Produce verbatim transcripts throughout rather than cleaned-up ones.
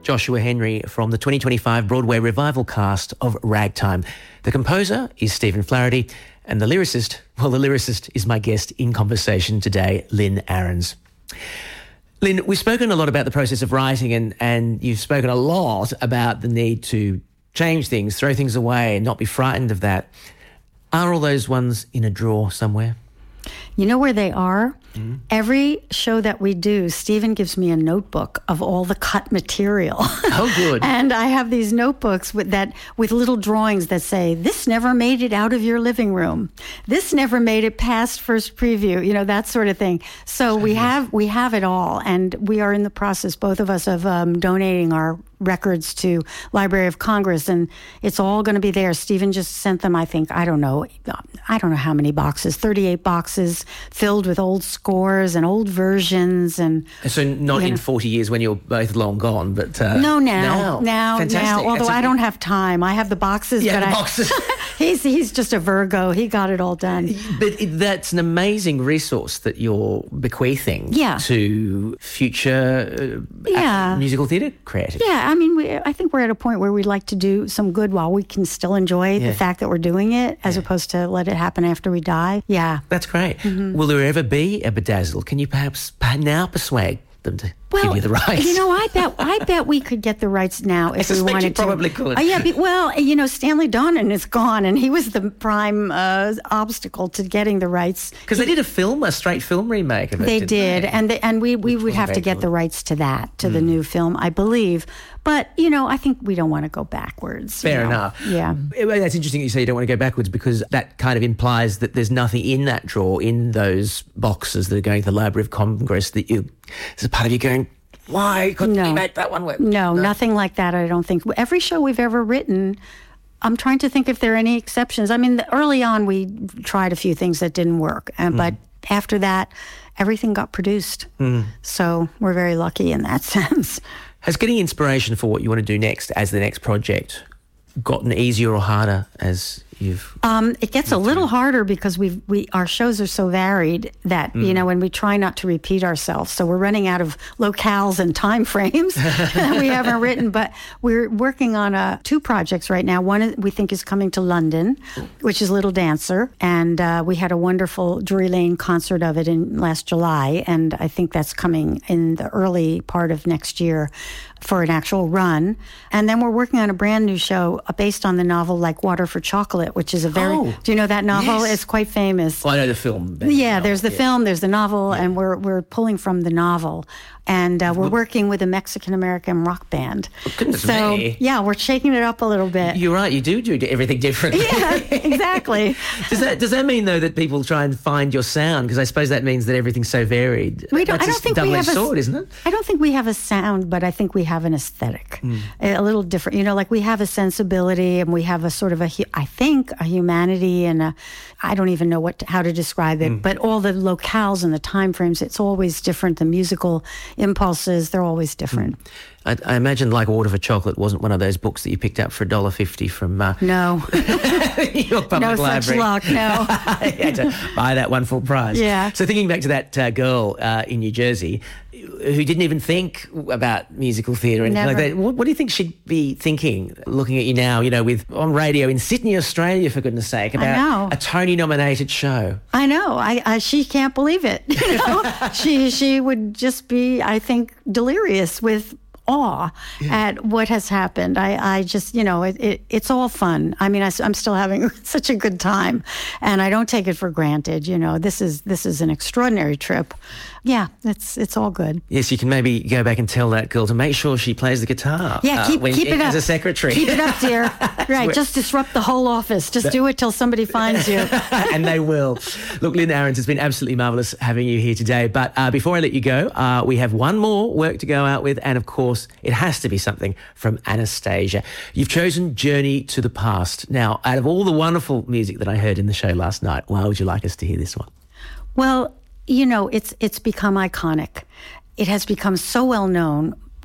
Joshua Henry from the twenty twenty-five Broadway revival cast of Ragtime. The composer is Stephen Flaherty, and the lyricist, well, the lyricist is my guest in conversation today, Lynn Ahrens. Lynn, we've spoken a lot about the process of writing, and, and you've spoken a lot about the need to change things, throw things away, and not be frightened of that. Are all those ones in a drawer somewhere? You know where they are? Mm-hmm. Every show that we do, Stephen gives me a notebook of all the cut material. Oh, good. And I have these notebooks with that with little drawings that say, this never made it out of your living room. This never made it past first preview, you know, that sort of thing. So we have we have it all, and we are in the process, both of us, of um, donating our records to Library of Congress, and it's all going to be there. Stephen just sent them, I think, I don't know, I don't know how many boxes, thirty-eight boxes filled with old scores and old versions. And so not in know. forty years when you're both long gone, but uh, no, now, now, now, Fantastic. now. Although That's I a, don't have time. I have the boxes, yeah, but the I, boxes. he's he's just a Virgo. He got it all done. But it, that's an amazing resource that you're bequeathing yeah. to future uh, yeah. musical theatre creators. Yeah, I mean, we, I think we're at a point where we'd like to do some good while we can still enjoy yeah. the fact that we're doing it, as yeah. opposed to let it happen after we die. Yeah. That's great. Mm-hmm. Will there ever be a Bedazzle? Can you perhaps now persuade them to well, give you the rights? You know, I bet I bet we could get the rights now if I we wanted you to. probably could. Uh, yeah, but, well, you know, Stanley Donen is gone, and he was the prime uh, obstacle to getting the rights. Because they did a film, a straight film remake of it. They did, they? and they, and we, we would have to get good. the rights to that, to mm. the new film, I believe. But, you know, I think we don't want to go backwards. Fair you know? enough. Yeah. That's interesting that you say you don't want to go backwards, because that kind of implies that there's nothing in that drawer, in those boxes that are going to the Library of Congress, that you, there's a part of you going, why couldn't no. we make that one work? No, no, nothing like that, I don't think. Every show we've ever written, I'm trying to think if there are any exceptions. I mean, early on we tried a few things that didn't work, and, mm. but after that, everything got produced. Mm. So we're very lucky in that sense. Has getting inspiration for what you want to do next as the next project gotten easier or harder as you've... Um, it gets a little harder because we've, we our shows are so varied that, mm. you know, and we try not to repeat ourselves. So we're running out of locales and time frames that we haven't written. But we're working on uh, two projects right now. One we think is coming to London, which is Little Dancer. And uh, we had a wonderful Drury Lane concert of it in last July. And I think that's coming in the early part of next year for an actual run. And then we're working on a brand new show based on the novel Like Water for Chocolate, which is a very... Oh, do you know that novel? yes. It's quite famous. Well, I know the film. Yeah, the there's the yeah. film, there's the novel, yeah. and we're we're pulling from the novel. And uh, we're working with a Mexican-American rock band. Oh, goodness so, me. yeah, we're shaking it up a little bit. You're right, you do do everything differently. Yeah, exactly. does that does that mean, though, that people try and find your sound? Because I suppose that means that everything's so varied. We don't, That's I don't a think we double-edged have a, sword, isn't it? I don't think we have a sound, but I think we have an aesthetic. Mm. A, a little different. You know, like we have a sensibility, and we have a sort of a, I think, a humanity, and a, I don't even know what to, how to describe it, mm. but all the locales and the time frames, it's always different. The musical impulses, they're always different. Mm. I, I imagine Like Water for Chocolate wasn't one of those books that you picked up for one dollar fifty from uh, no. your public no library. Such luck, no. You had to buy that one full price. Yeah. So thinking back to that uh, girl uh, in New Jersey who didn't even think about musical theatre or anything Never. like that, what, what do you think she'd be thinking, looking at you now, you know, with on radio in Sydney, Australia, for goodness sake, about a Tony-nominated show? I know. I, I she can't believe it. You know? she she would just be, I think, delirious with awe yeah. at what has happened. I, I just, you know, it, it, it's all fun. I mean, I, I'm still having such a good time, and I don't take it for granted. You know, this is this is an extraordinary trip. Yeah, it's it's all good. Yes, you can maybe go back and tell that girl to make sure she plays the guitar. Yeah, keep, uh, when, keep it as up. a secretary. Keep it up, dear. Right, just disrupt the whole office. Just do it till somebody finds you. And they will. Look, Lynn Ahrens, it's been absolutely marvellous having you here today. But uh, before I let you go, uh, we have one more work to go out with, and of course, it has to be something from Anastasia. You've chosen Journey to the Past. Now, out of all the wonderful music that I heard in the show last night, why would you like us to hear this one? Well, you know, it's it's become iconic. It has become so well known,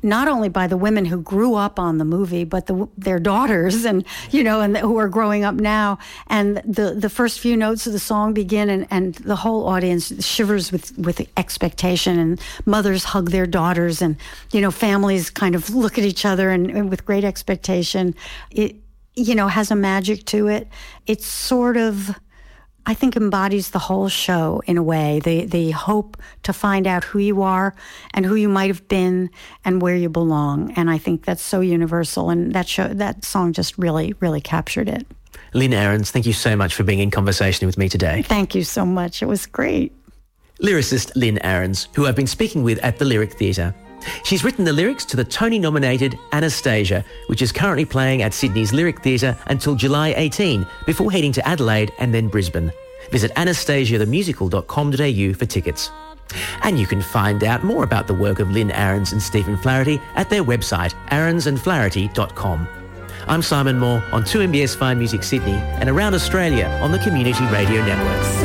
not only by the women who grew up on the movie, but the, their daughters and, you know, and the, who are growing up now. And the, the first few notes of the song begin and, and the whole audience shivers with, with expectation, and mothers hug their daughters, and, you know, families kind of look at each other and, and with great expectation. It, you know, has a magic to it. It's sort of, I think, embodies the whole show in a way, the the hope to find out who you are and who you might have been and where you belong. And I think that's so universal, and that show, that song just really, really captured it. Lynn Ahrens, thank you so much for being in conversation with me today. Thank you so much. It was great. Lyricist Lynn Ahrens, who I've been speaking with at the Lyric Theatre. She's written the lyrics to the Tony-nominated Anastasia, which is currently playing at Sydney's Lyric Theatre until July eighteenth, before heading to Adelaide and then Brisbane. Visit anastasia the musical dot com dot a u for tickets. And you can find out more about the work of Lynn Ahrens and Stephen Flaherty at their website, ahrens and flaherty dot com. I'm Simon Moore on two M B S Fine Music Sydney and around Australia on the Community Radio Network.